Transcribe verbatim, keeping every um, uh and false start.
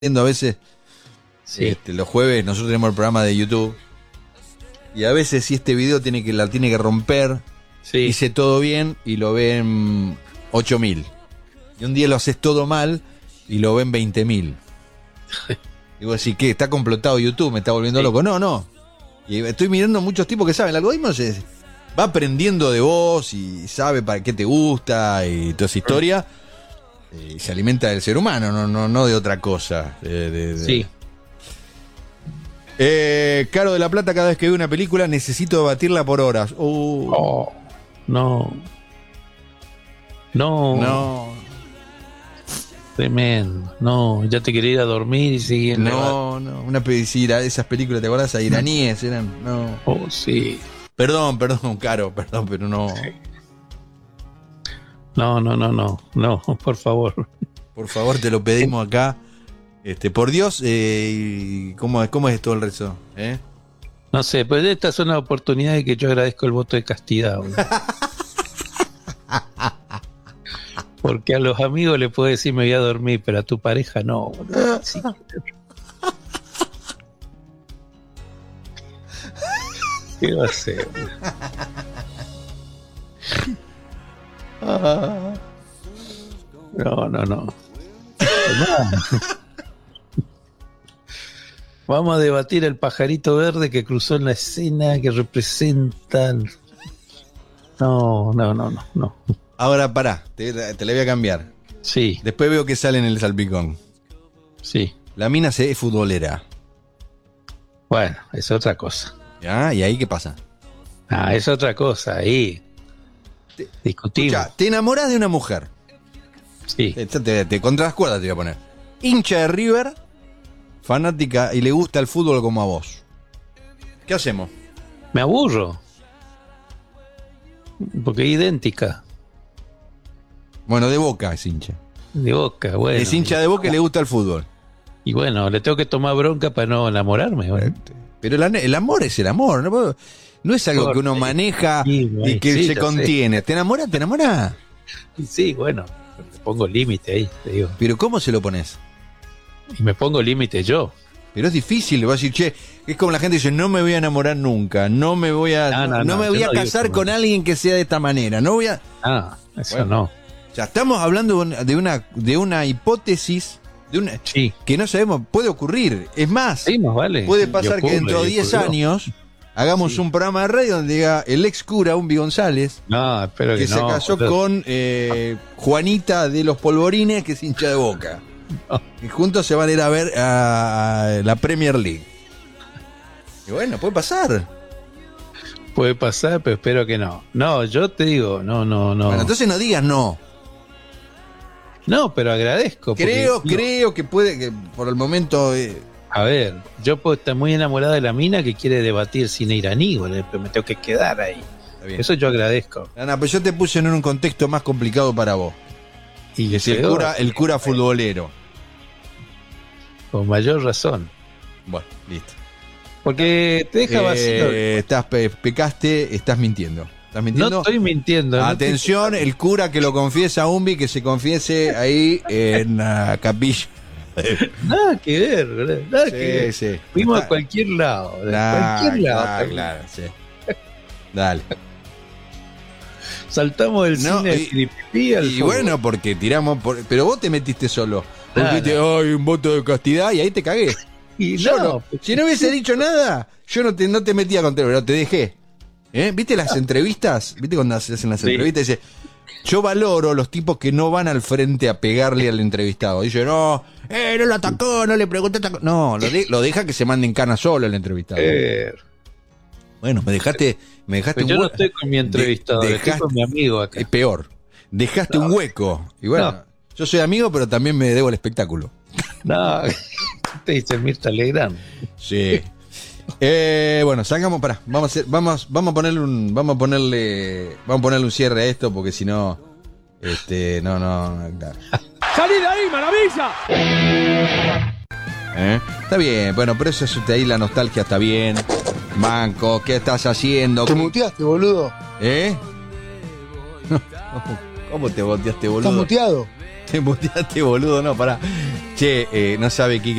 a veces, sí. este, los jueves nosotros tenemos el programa de YouTube y a veces si este video tiene que la tiene que romper, sí. hice todo bien y lo ven ocho mil. Y un día lo haces todo mal y lo ven veinte mil. Digo así, ¿qué? ¿Está complotado YouTube? ¿Me está volviendo sí. loco? No, no. Y estoy mirando muchos tipos que saben. El algoritmo se va aprendiendo de vos y sabe para qué te gusta y toda esa historia. Y se alimenta del ser humano, no, no, no de otra cosa. De, de, de. Sí. Eh, Caro de la Plata, cada vez que veo una película necesito debatirla por horas. Uh. Oh, no. No. No. Tremendo. No, ya te quería ir a dormir y seguir. No, no. Una pedicira, esas películas, ¿te acordás? A iraníes eran. No. Oh, sí. Perdón, perdón, Caro, perdón, pero no. Sí. No, no, no, no. No, por favor. Por favor, te lo pedimos acá. Este, por Dios, eh, ¿cómo, ¿cómo es todo el resto? ¿Eh? No sé, pues estas son las oportunidades que yo agradezco el voto de castidad. Porque a los amigos le puedo decir me voy a dormir, pero a tu pareja no. Sí. ¿Qué va a hacer? No, no, no. Vamos a debatir el pajarito verde que cruzó en la escena, que representan. No, no, no, no, no. Ahora pará, te, te la voy a cambiar. Sí. Después veo que sale en el salpicón. Sí. La mina se es futbolera. Bueno, es otra cosa. ¿Ya? ¿Y ahí qué pasa? Ah, es otra cosa, ahí. Te, Discutimos. Escucha, te enamorás de una mujer. Sí. Te, te, te contra las cuerdas te voy a poner. Hincha de River, fanática y le gusta el fútbol como a vos. ¿Qué hacemos? Me aburro. Porque es idéntica. Bueno, de Boca es hincha. De Boca, bueno. Es hincha de Boca y le gusta el fútbol. Y bueno, le tengo que tomar bronca para no enamorarme. Bueno. Pero el, el amor es el amor. No, no es algo que uno maneja sí, y que sí, se contiene. Sé. ¿Te enamoras? ¿Te enamoras? Sí, bueno. Me pongo límite ahí, te digo. ¿Pero cómo se lo pones? Y me pongo límite yo. Pero es difícil, le vas a decir, che, es como la gente dice, no me voy a enamorar nunca, no me voy a no, no, no, no me voy a no casar con alguien que sea de esta manera, no voy a... Ah, eso bueno, no. O sea, estamos hablando de una de una hipótesis de una sí. que no sabemos, puede ocurrir. Es más, sí, más vale. puede pasar ocurre, que dentro de diez años hagamos sí. un programa de radio donde diga el ex cura, Umbi González, no, espero que, que se no, casó pero... con eh, Juanita de los Polvorines, que es hincha de Boca. No. Y juntos se van a ir a ver a, a la Premier League. Y bueno, puede pasar. Puede pasar, pero espero que no. No, yo te digo, no, no, no. Bueno, entonces no digas no. No, pero agradezco. Creo, porque, creo no. que puede, que por el momento... Eh... A ver, yo puedo estar muy enamorada de la mina que quiere debatir cine iraní, bueno, pero me tengo que quedar ahí. Eso yo agradezco. Ana, pues yo te puse en un contexto más complicado para vos. Y que es el cura, el cura futbolero. Con mayor razón. Bueno, listo. Porque te deja vacío. Eh, estás, pe, pecaste, estás mintiendo. ¿Estás mintiendo? No estoy mintiendo. Atención, no te... el cura que lo confiesa a Umbi, que se confiese ahí en la capilla. Nada que ver, ¿verdad? Nada sí, que ver. Sí. Fuimos Está... a cualquier lado. De nah, cualquier lado. Claro, claro, sí. Dale. Saltamos del no, cine y, pipí al y bueno, porque tiramos por, pero vos te metiste solo. Vos dijiste, ay, un voto de castidad y ahí te cagué. Y yo no, no, si no hubiese dicho nada, yo no te, no te metía con pero te dejé. ¿Eh? ¿Viste las entrevistas? ¿Viste cuando hacen las sí. entrevistas? Dice, yo valoro los tipos que no van al frente a pegarle al entrevistado. Dice, no, eh, no lo atacó, no le pregunté. No, lo, de, lo deja que se mande en cana solo el entrevistado. Eh. Bueno, me dejaste, me dejaste pues un yo no estoy con mi entrevistado, de, estoy con mi amigo acá. Es peor. Dejaste no. un hueco. Y bueno, no. yo soy amigo, pero también me debo el espectáculo. No, te dice Mirta Legrand. Sí. Eh, bueno, salgamos para, vamos a hacer, vamos, vamos a ponerle un, vamos a ponerle, vamos a ponerle un cierre a esto porque si no, este, no, no, claro. ¡Salí de ahí, maravilla! ¿Eh? Está bien, bueno, pero eso es ahí la nostalgia está bien. Manco, ¿qué estás haciendo? ¿Te muteaste, boludo? ¿Eh? ¿Cómo te muteaste, boludo? ¿Estás muteado? Te muteaste, boludo, no, pará. Che, eh, no sabe Quique